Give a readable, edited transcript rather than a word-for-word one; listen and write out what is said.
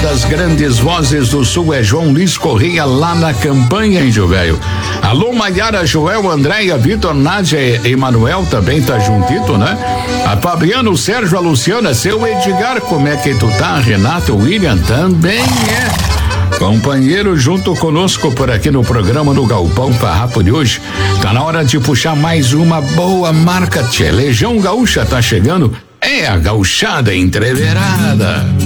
das grandes vozes do Sul é João Luiz Correia, lá na campanha em Rio Velho. Alô, Maiara, Joel, Andréia, Vitor, Nádia e Emanuel também tá juntito, né? A Fabiano, o Sérgio, a Luciana, seu Edgar, como é que tu tá? Renato, o William também companheiro junto conosco por aqui no programa do Galpão Farrapo de hoje. Tá na hora de puxar mais uma boa marca, tchê. Legião Gaúcha tá chegando, é a gauchada entreverada.